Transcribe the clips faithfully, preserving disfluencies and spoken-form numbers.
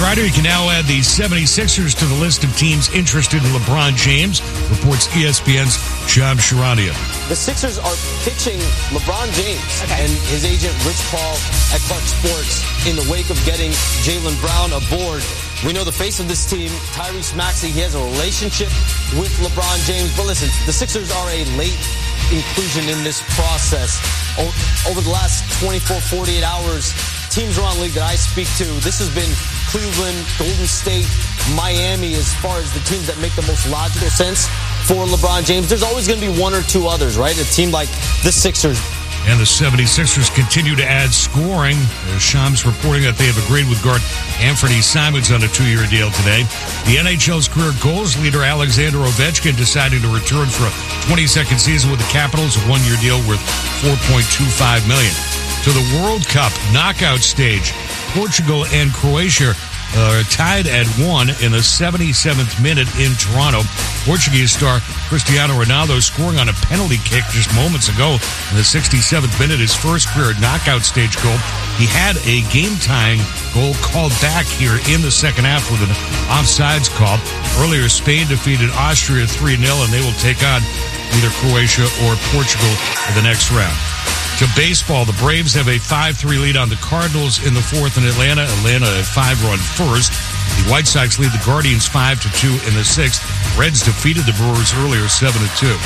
Friday, you can now add the seventy-sixers to the list of teams interested in LeBron James, reports E S P N's Shams Charania. The Sixers are pitching LeBron James okay. and his agent Rich Paul at Clark Sports in the wake of getting Jaylen Brown aboard. We know the face of this team, Tyrese Maxey. He has a relationship with LeBron James. But listen, the Sixers are a late inclusion in this process. O- over the last twenty-four, forty-eight hours, teams around the league that I speak to, this has been Cleveland, Golden State, Miami as far as the teams that make the most logical sense for LeBron James. There's always going to be one or two others, right? A team like the Sixers. And the seventy-sixers continue to add scoring. Shams reporting that they have agreed with guard Anthony Simons on a two-year deal today. The N H L's career goals leader Alexander Ovechkin deciding to return for a twenty-second season with the Capitals, a one-year deal worth four point two five million dollars. To the World Cup knockout stage, Portugal and Croatia are tied at one in the seventy-seventh minute in Toronto. Portuguese star Cristiano Ronaldo scoring on a penalty kick just moments ago in the sixty-seventh minute, his first career knockout stage goal. He had a game-tying goal called back here in the second half with an offsides call. Earlier, Spain defeated Austria three nil, and they will take on either Croatia or Portugal in the next round. To baseball, the Braves have a five three lead on the Cardinals in the fourth in Atlanta. Atlanta a five-run first. The White Sox lead the Guardians five to two in the sixth. Reds defeated the Brewers earlier seven to two.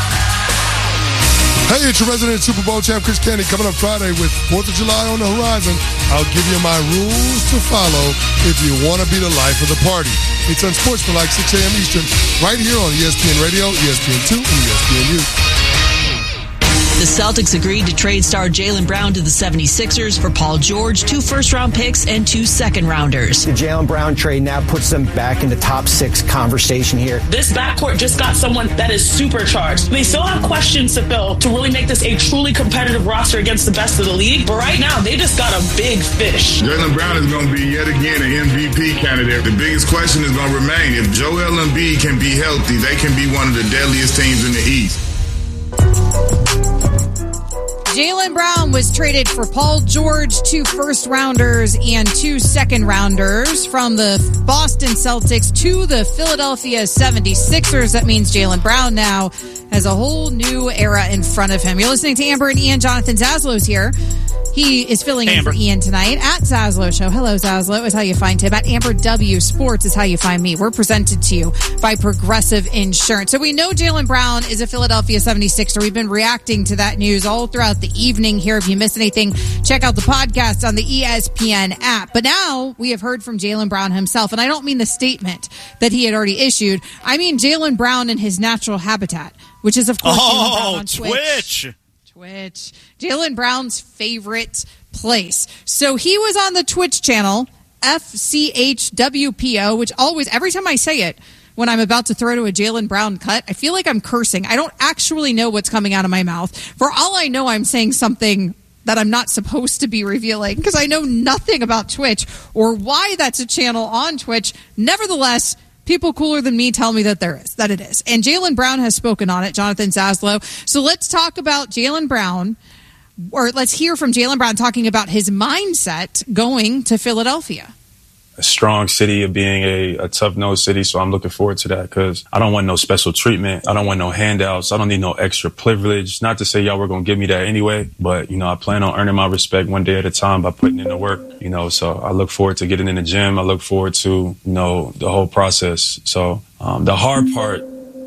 Hey, it's your resident Super Bowl champ, Chris Candy, coming up Friday with fourth of July on the horizon. I'll give you my rules to follow if you want to be the life of the party. It's on Sports for like six a.m. Eastern, right here on E S P N Radio, E S P N two, and E S P N U. The Celtics agreed to trade star Jaylen Brown to the seventy-sixers for Paul George, two first-round picks, and two second-rounders. The Jaylen Brown trade now puts them back in the top six conversation here. This backcourt just got someone that is supercharged. They still have questions to fill to really make this a truly competitive roster against the best of the league, but right now they just got a big fish. Jaylen Brown is going to be yet again an M V P candidate. The biggest question is going to remain, if Joel Embiid can be healthy, they can be one of the deadliest teams in the East. Jaylen Brown was traded for Paul George, two first-rounders and two second-rounders from the Boston Celtics to the Philadelphia seventy-sixers. That means Jaylen Brown now has a whole new era in front of him. You're listening to Amber and Ian. Jonathan Zaslow's here. He is filling in Amber. for Ian tonight at Zaslow Show. Hello, Zaslow is how you find him. At Amber W Sports is how you find me. We're presented to you by Progressive Insurance. So we know Jaylen Brown is a Philadelphia seventy-sixer. We've been reacting to that news all throughout the evening here. If you missed anything, check out the podcast on the E S P N app. But now we have heard from Jaylen Brown himself. And I don't mean the statement that he had already issued. I mean Jaylen Brown in his natural habitat, which is, of course, oh, Jaylen Brown on Twitch. Twitch. Twitch. Jaylen Brown's favorite place. So he was on the Twitch channel, F C H W P O, which always, every time I say it, when I'm about to throw to a Jaylen Brown cut, I feel like I'm cursing. I don't actually know what's coming out of my mouth. For all I know, I'm saying something that I'm not supposed to be revealing because I know nothing about Twitch or why that's a channel on Twitch. Nevertheless, people cooler than me tell me that there is, that it is. And Jaylen Brown has spoken on it, Jonathan Zaslow. So let's talk about Jaylen Brown, or let's hear from Jaylen Brown talking about his mindset going to Philadelphia. A strong city of being a, a tough-nosed city, so I'm looking forward to that because I don't want no special treatment. I don't want no handouts. I don't need no extra privilege. Not to say y'all were going to give me that anyway, but, you know, I plan on earning my respect one day at a time by putting in the work, you know, so I look forward to getting in the gym. I look forward to, you know, the whole process. So um, the hard part,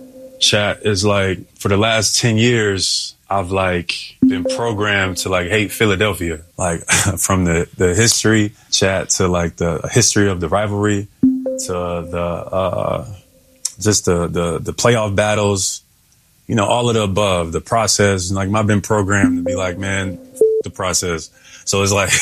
chat, is like for the last ten years, I've like been programmed to like hate Philadelphia, like from the, the history chat to like the history of the rivalry to the, uh, just the, the, the playoff battles, you know, all of the above, the process. Like I've been programmed to be like, man, f- the process. So it's like,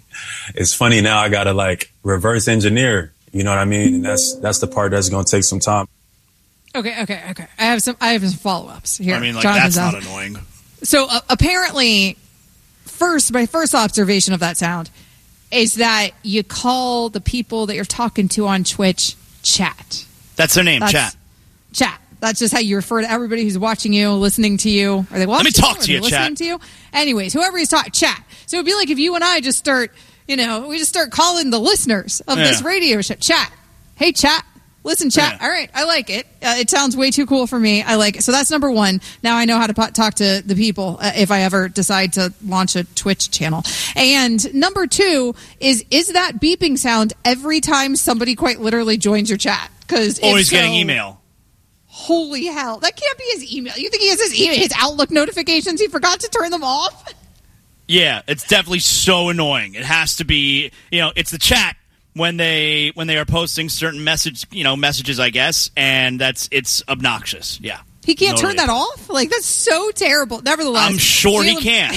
it's funny now I got to like reverse engineer, you know what I mean? And that's, that's the part that's going to take some time. Okay, okay, okay. I have some. I have some follow-ups here. I mean, like Jonathan that's Zaslow. not annoying. So uh, apparently, first, my first observation of that sound is that you call the people that you're talking to on Twitch chat. That's their name, That's, chat. Chat. That's just how you refer to everybody who's watching you, listening to you. Are they watching? Let me talk you? to you, listening chat. to you? Anyways, whoever he's talking, chat. So it'd be like if you and I just start, You know, we just start calling the listeners of yeah. this radio show. Chat. Hey, chat. Listen, chat. Yeah. All right. I like it. Uh, it sounds way too cool for me. I like it. So that's number one. Now I know how to po- talk to the people uh, if I ever decide to launch a Twitch channel. And number two is, is that beeping sound every time somebody quite literally joins your chat? Because Or he's so, getting email. Holy hell. That can't be his email. You think he has his, email, his Outlook notifications? He forgot to turn them off? Yeah, it's definitely so annoying. It has to be, you know, it's the chat. When they when they are posting certain message you know messages, I guess, and that's it's obnoxious. Yeah, he can't no turn reason. that off. Like that's so terrible. Nevertheless, I'm sure Jaylen, he can.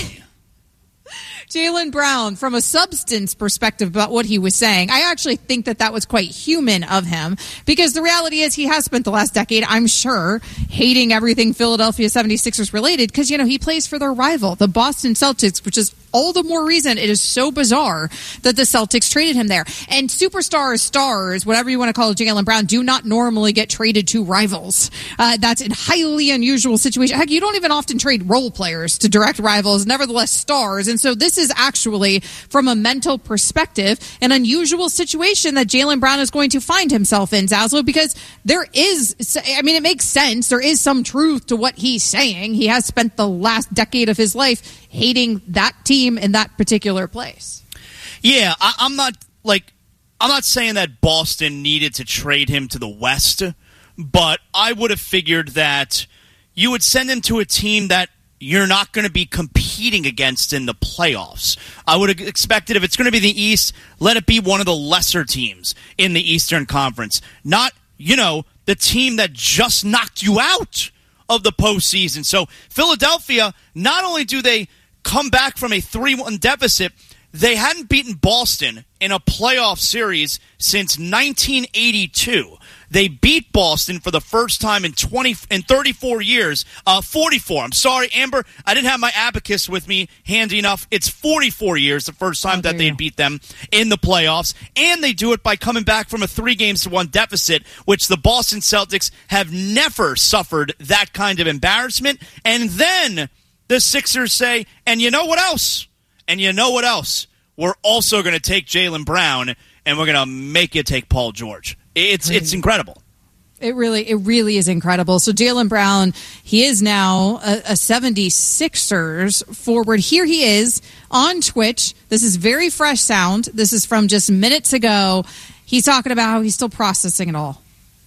Jaylen Brown, from a substance perspective about what he was saying, I actually think that that was quite human of him because the reality is he has spent the last decade, I'm sure, hating everything Philadelphia seventy-sixers related because, you know, he plays for their rival, the Boston Celtics, which is all the more reason it is so bizarre that the Celtics traded him there. And superstars, stars, whatever you want to call Jaylen Brown, do not normally get traded to rivals. Uh, that's a highly unusual situation. Heck, you don't even often trade role players to direct rivals, nevertheless stars. And so this is actually, from a mental perspective, an unusual situation that Jaylen Brown is going to find himself in, Zaslow, because there is, I mean, it makes sense. There is some truth to what he's saying. He has spent the last decade of his life hating that team in that particular place. Yeah, I, I'm not like I'm not saying that Boston needed to trade him to the West, but I would have figured that you would send him to a team that you're not going to be competing against in the playoffs. I would have expected if it's going to be the East, let it be one of the lesser teams in the Eastern Conference, not, you know, the team that just knocked you out of the postseason. So Philadelphia, not only do they come back from a three one deficit, they hadn't beaten Boston in a playoff series since nineteen eighty-two. They beat Boston for the first time in twenty in thirty-four years. Uh, forty-four. I'm sorry, Amber. I didn't have my abacus with me handy enough. It's forty-four years, the first time oh, that they beat them in the playoffs. And they do it by coming back from a three games to one deficit, which the Boston Celtics have never suffered that kind of embarrassment. And then the Sixers say, and you know what else? And you know what else? We're also going to take Jaylen Brown, and we're going to make you take Paul George. It's it's incredible. It really it really is incredible. So Jaylen Brown, he is now a, a seventy-sixers forward. Here he is on Twitch. This is very fresh sound. This is from just minutes ago. He's talking about how he's still processing it all.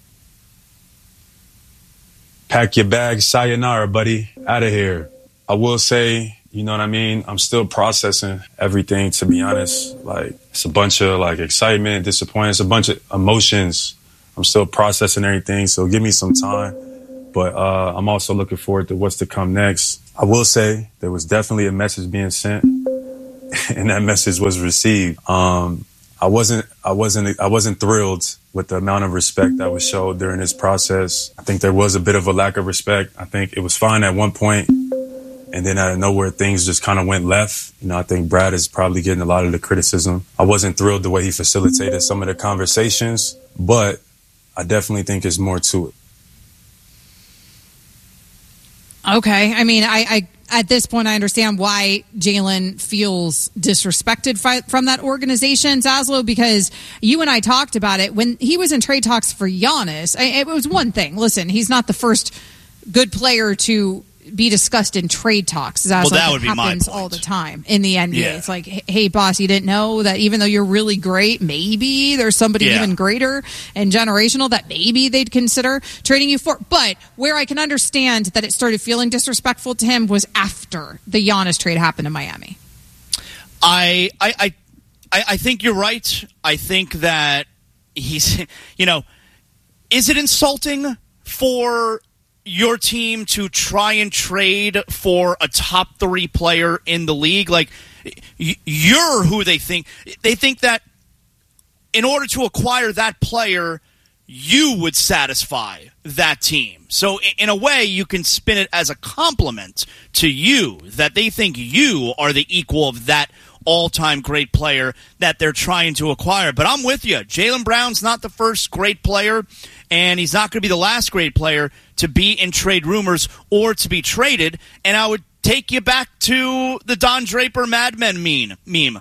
Pack your bags, sayonara, buddy. Out of here. I will say, you know what I mean? I'm still processing everything, to be honest. Like, it's a bunch of, like, excitement, disappointment. It's a bunch of emotions. I'm still processing everything, so give me some time. But uh, I'm also looking forward to what's to come next. I will say there was definitely a message being sent, and that message was received. Um, I wasn't, I wasn't, I wasn't thrilled with the amount of respect that was showed during this process. I think there was a bit of a lack of respect. I think it was fine at one point. And then out of nowhere, things just kind of went left. You know, I think Brad is probably getting a lot of the criticism. I wasn't thrilled the way he facilitated some of the conversations, but I definitely think there's more to it. Okay. I mean, I, I at this point, I understand why Jaylen feels disrespected fi- from that organization, Zaslow, because you and I talked about it. When he was in trade talks for Giannis, I, it was one thing. Listen, he's not the first good player to be discussed in trade talks. That's well, that like would it be my happens point. all the time in the N B A. Yeah. It's like, hey, boss, you didn't know that even though you're really great, maybe there's somebody Yeah. even greater and generational that maybe they'd consider trading you for. But where I can understand that it started feeling disrespectful to him was after the Giannis trade happened in Miami. I I I, I think you're right. I think that he's, you know, is it insulting for your team to try and trade for a top three player in the league? Like, you're who they think. They think that in order to acquire that player, you would satisfy that team. So in a way, you can spin it as a compliment to you, that they think you are the equal of that all-time great player that they're trying to acquire. But I'm with you. Jaylen Brown's not the first great player, and he's not going to be the last great player to be in trade rumors or to be traded. And I would take you back to the Don Draper Mad Men meme. meme.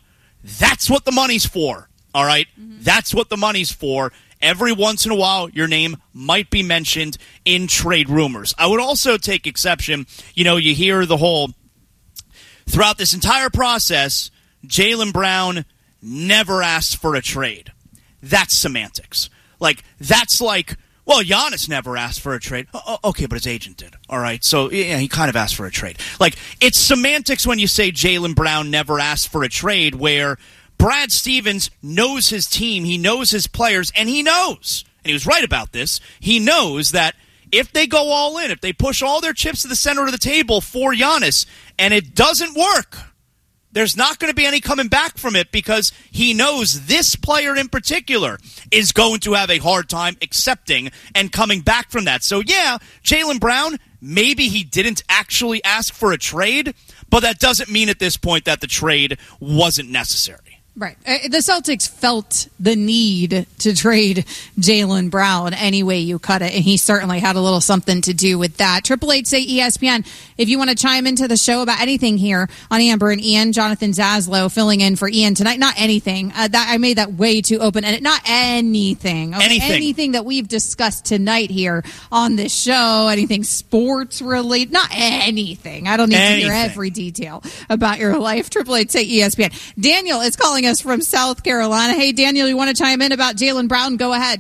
That's what the money's for, all right? Mm-hmm. That's what the money's for. Every once in a while, your name might be mentioned in trade rumors. I would also take exception. You know, you hear the whole, throughout this entire process, Jaylen Brown never asked for a trade. That's semantics. Like, that's like, well, Giannis never asked for a trade. Oh, okay, but his agent did. All right, so yeah, he kind of asked for a trade. Like, it's semantics when you say Jaylen Brown never asked for a trade, where Brad Stevens knows his team, he knows his players, and he knows, and he was right about this, he knows that if they go all in, if they push all their chips to the center of the table for Giannis, and it doesn't work, there's not going to be any coming back from it, because he knows this player in particular is going to have a hard time accepting and coming back from that. So, yeah, Jaylen Brown, maybe he didn't actually ask for a trade, but that doesn't mean at this point that the trade wasn't necessary. Right. The Celtics felt the need to trade Jaylen Brown any way you cut it, and he certainly had a little something to do with that. Triple H say E S P N, if you want to chime into the show about anything here on Amber and Ian, Jonathan Zaslow filling in for Ian tonight. Not anything. Uh, that I made that way too open, and not anything. Okay? Anything. Anything that we've discussed tonight here on this show, anything sports related, not anything. I don't need anything. to hear every detail about your life. Triple H say E S P N. Daniel is calling us from South Carolina. Hey, Daniel, you want to chime in about Jaylen Brown? Go ahead.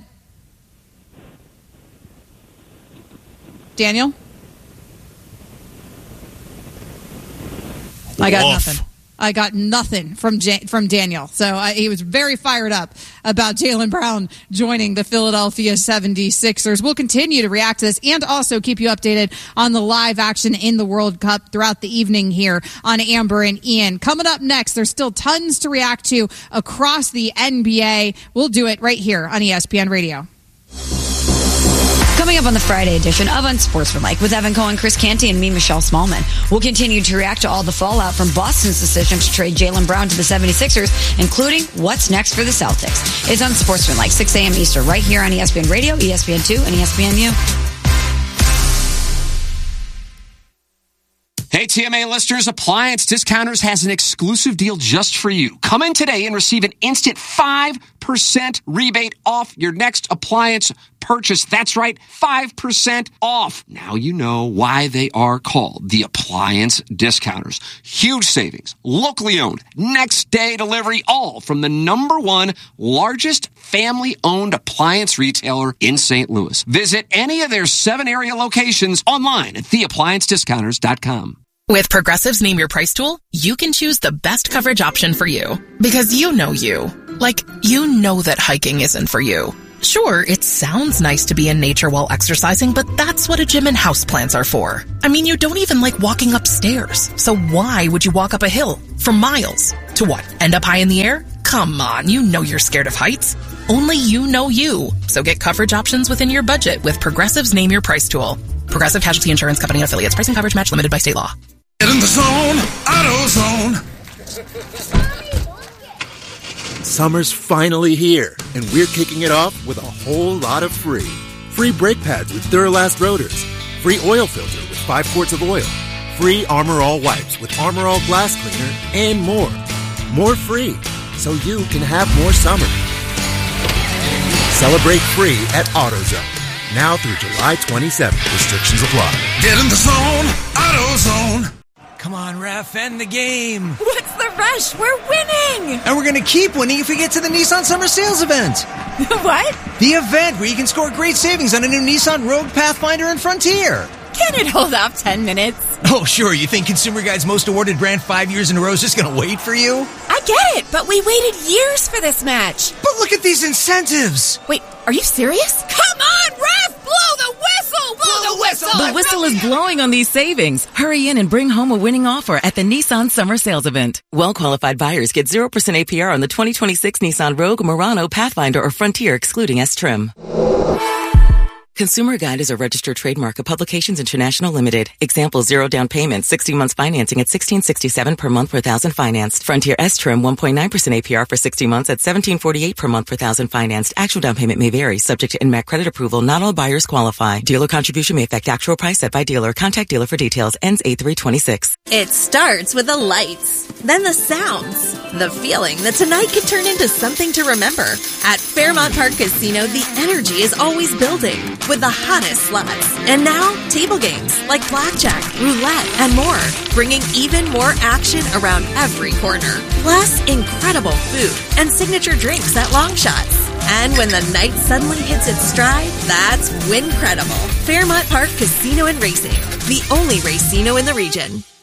Daniel? I got Oof. nothing. I got nothing from J- from Daniel. So uh, he was very fired up about Jaylen Brown joining the Philadelphia seventy-sixers. We'll continue to react to this and also keep you updated on the live action in the World Cup throughout the evening here on Amber and Ian. Coming up next, there's still tons to react to across the N B A. We'll do it right here on E S P N Radio. Coming up on the Friday edition of Unsportsmanlike with Evan Cohen, Chris Canty, and me, Michelle Smallman. We'll continue to react to all the fallout from Boston's decision to trade Jaylen Brown to the seventy-sixers, including what's next for the Celtics. It's Unsportsmanlike, six a.m. Eastern, right here on E S P N Radio, E S P N two, and E S P N U. Hey, T M A listeners, Appliance Discounters has an exclusive deal just for you. Come in today and receive an instant five percent rebate off your next appliance purchase. That's right, five percent off. Now you know why they are called the Appliance Discounters. Huge savings, locally owned, next day delivery, all from the number one largest family-owned appliance retailer in Saint Louis. Visit any of their seven area locations online at the appliance discounters dot com. With Progressive's Name Your Price tool, you can choose the best coverage option for you. Because you know you. Like, you know that hiking isn't for you. Sure, it sounds nice to be in nature while exercising, but that's what a gym and houseplants are for. I mean, you don't even like walking upstairs. So why would you walk up a hill for miles? To what, end up high in the air? Come on, you know you're scared of heights. Only you know you. So get coverage options within your budget with Progressive's Name Your Price tool. Progressive Casualty Insurance Company and Affiliates. Price and coverage match limited by state law. Get in the zone, AutoZone. Summer's finally here, and we're kicking it off with a whole lot of free. Free brake pads with Duralast rotors. Free oil filter with five quarts of oil. Free Armor All wipes with Armor All glass cleaner, and more. More free, so you can have more summer. Celebrate free at AutoZone. Now through July twenty-seventh. Restrictions apply. Get in the zone, AutoZone. Come on, ref, end the game. What's the rush? We're winning. And we're going to keep winning if we get to the Nissan Summer Sales event. What? The event where you can score great savings on a new Nissan Rogue, Pathfinder, and Frontier. Can it hold up ten minutes? Oh, sure. You think Consumer Guide's most awarded brand five years in a row is just going to wait for you? I get it, but we waited years for this match. But look at these incentives. Wait, are you serious? Come on, ref! Blow the whistle! Blow, Blow the whistle! The whistle is blowing on these savings. Hurry in and bring home a winning offer at the Nissan Summer Sales Event. Well-qualified buyers get zero percent A P R on the twenty twenty-six Nissan Rogue, Murano, Pathfinder, or Frontier, excluding S-Trim. Consumer Guide is a registered trademark of Publications International Limited. Example, zero down payment, sixty months financing at sixteen sixty-seven per month per thousand financed. Frontier S-Trim, one point nine percent A P R for sixty months at seventeen forty-eight per month per thousand financed. Actual down payment may vary, subject to N M A C credit approval. Not all buyers qualify. Dealer contribution may affect actual price set by dealer. Contact dealer for details. Ends eight three twenty-six. It starts with the lights, then the sounds, the feeling that tonight could turn into something to remember. At Fairmont Park Casino, the energy is always building with the hottest slots. And now, table games like blackjack, roulette, and more, bringing even more action around every corner. Plus, incredible food and signature drinks at Long Shots. And when the night suddenly hits its stride, that's Wincredible. Fairmont Park Casino and Racing, the only racino in the region.